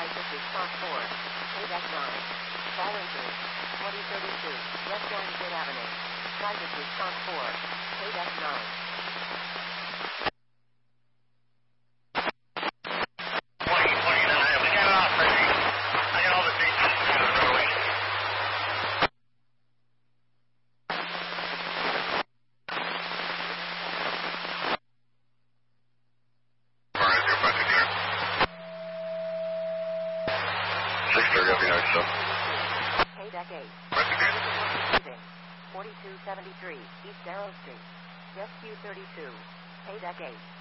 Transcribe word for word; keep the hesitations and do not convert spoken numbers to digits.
Private Response four. Payback nine. Fallen three. twenty thirty-two. West Danville Avenue. Private Response four. Payback nine. Payback eight. forty-two seventy-three East Arrow Street. Rescue thirty-two. Payback eight.